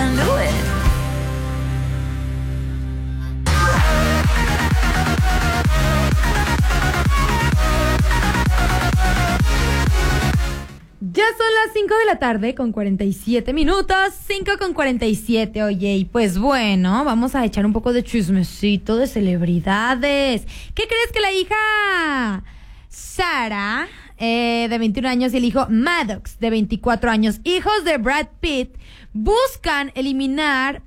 can do it. Ya son las 5 de la tarde con 47 minutos, 5 con 47, oye, y pues bueno, vamos a echar un poco de chismecito de celebridades. ¿Qué crees que la hija Sara, de 21 años, y el hijo Maddox, de 24 años, hijos de Brad Pitt, buscan eliminar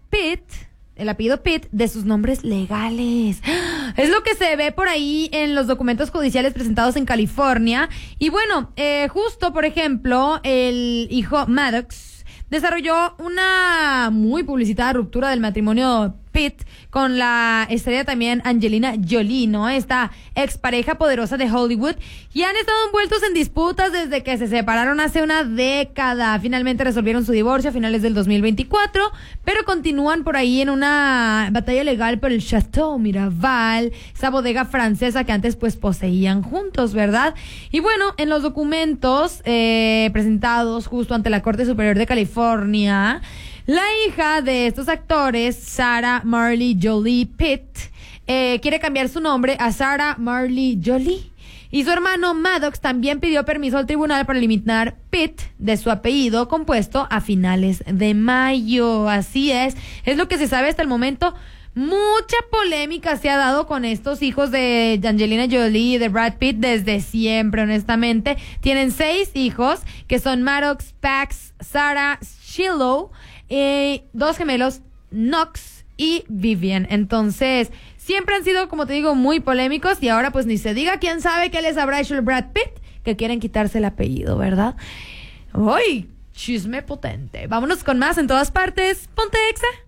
el apellido Pitt de sus nombres legales? Es lo que se ve por ahí en los documentos judiciales presentados en California. Y bueno, justo, por ejemplo, el hijo Maddox desarrolló una muy publicitada ruptura del matrimonio Pitt con la estrella también Angelina Jolie, ¿no? Esta expareja poderosa de Hollywood, y han estado envueltos en disputas desde que se separaron hace una década. Finalmente resolvieron su divorcio a finales del 2024, pero continúan por ahí en una batalla legal por el Chateau Miraval, esa bodega francesa que antes pues poseían juntos, ¿verdad? Y bueno, en los documentos presentados justo ante la Corte Superior de California, la hija de estos actores, Sarah Marlee Jolie Pitt, quiere cambiar su nombre a Sarah Marlee Jolie. Y su hermano Maddox también pidió permiso al tribunal para eliminar Pitt de su apellido compuesto a finales de mayo. Así es lo que se sabe hasta el momento. Mucha polémica se ha dado con estos hijos de Angelina Jolie y de Brad Pitt desde siempre, honestamente. Tienen 6 hijos, que son Maddox, Pax, Sarah, Shiloh, 2 gemelos, Knox y Vivian. Entonces, siempre han sido, como te digo, muy polémicos, y ahora pues ni se diga. Quién sabe qué les habrá hecho el Brad Pitt, que quieren quitarse el apellido, ¿verdad? ¡Uy! Chisme potente. Vámonos con más en todas partes. Ponte Exa.